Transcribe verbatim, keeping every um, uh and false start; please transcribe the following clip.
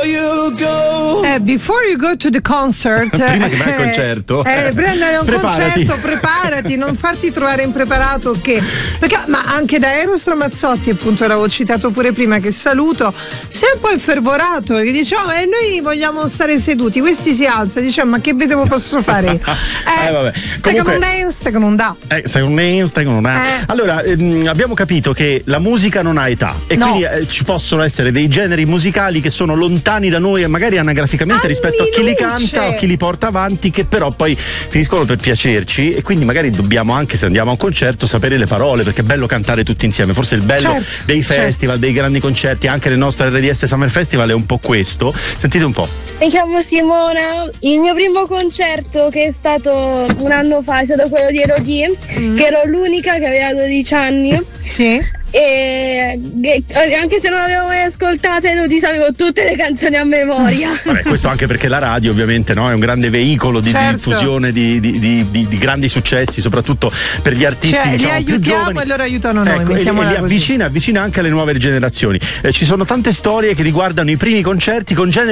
before you go. Eh, before you go to the concert. Prima che vai al concerto. Eh, eh, prendere un preparati. concerto, preparati, non farti trovare impreparato che. Perché, ma anche da Eros Ramazzotti, appunto, l'avevo citato pure prima, che saluto, si è un po' infervorato, che dice, oh, e noi vogliamo stare seduti, questi si alza, dice, ma che vedevo posso fare io? Eh, Eh, vabbè. stai Comunque- con un dance, stai con un da. Eh, stai con me, stai con una. Eh. Allora, ehm, abbiamo capito che la musica non ha età e No. quindi eh, ci possono essere dei generi musicali che sono lontani da noi e magari anagraficamente Anni rispetto a chi li luce. canta o chi li porta avanti, che però poi finiscono per piacerci e quindi magari dobbiamo, anche se andiamo a un concerto, sapere le parole, perché è bello cantare tutti insieme. Forse il bello Certo, dei festival, dei grandi concerti, anche nel nostro R D S Summer Festival è un po' questo. Sentite un po'. Mi chiamo Simona, il mio primo concerto, che è stato un anno fa, è stato quello di Elodie, Mm. che ero l'unica che aveva dodici anni Sì. e e anche se non l'avevo mai ascoltata Elodie sapevo tutte le canzoni a memoria. Vabbè, questo anche perché la radio ovviamente, no, è un grande veicolo di, Certo. di diffusione di, di- di- di- di grandi successi, soprattutto per gli artisti, Cioè, li diciamo, più aiutiamo giovani. e loro aiutano noi, Ecco, e, e mettiamola li così. avvicina, avvicina anche alle nuove generazioni. Eh, ci sono tante storie che riguardano i primi concerti con generi